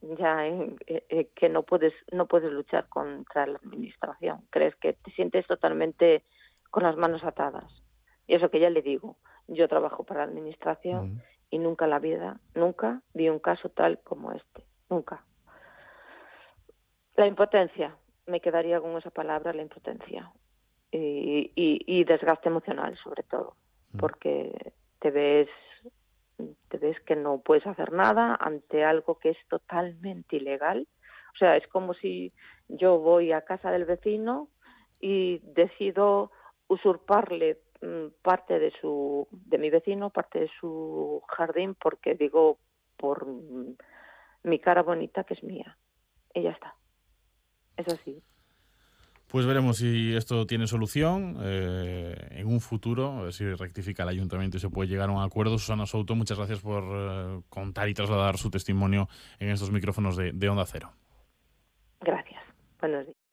ya que no puedes luchar contra la administración. Crees que te sientes totalmente con las manos atadas. Y eso que ya le digo, yo trabajo para la administración Mm. y nunca en la vida, nunca vi un caso tal como este. Nunca. La impotencia, me quedaría con esa palabra, la impotencia. Y desgaste emocional, sobre todo, Mm. porque te ves que no puedes hacer nada ante algo que es totalmente ilegal. O sea, es como si yo voy a casa del vecino y decido usurparle parte de mi vecino, parte de su jardín, porque digo por mi cara bonita que es mía. Y ya está. Es así. Pues veremos si esto tiene solución en un futuro, a ver si rectifica el ayuntamiento y se puede llegar a un acuerdo. Susana Souto, muchas gracias por contar y trasladar su testimonio en estos micrófonos de Onda Cero. Gracias. Buenos días.